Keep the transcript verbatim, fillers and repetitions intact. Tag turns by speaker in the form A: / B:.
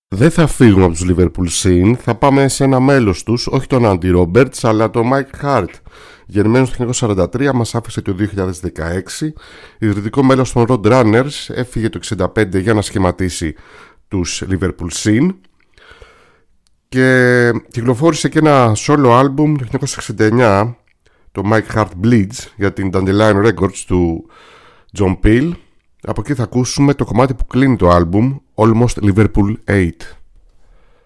A: Δεν θα φύγουμε από τους Liverpool Scene, θα πάμε σε ένα μέλος τους, όχι τον Andy Roberts, αλλά τον Mike Hart. Γεννημένος το χίλια εννιακόσια σαράντα τρία, μας άφησε το δύο χιλιάδες δεκαέξι. Ιδρυτικό μέλος των Road Runners, έφυγε το εξήντα πέντε για να σχηματίσει τους Liverpool Scene. Και κυκλοφόρησε και ένα solo album το χίλια εννιακόσια εξήντα εννιά, το Mike Hart Bleeds, για την Dandelion Records του John Peel. Από εκεί θα ακούσουμε το κομμάτι που κλείνει το album, Almost Liverpool eight.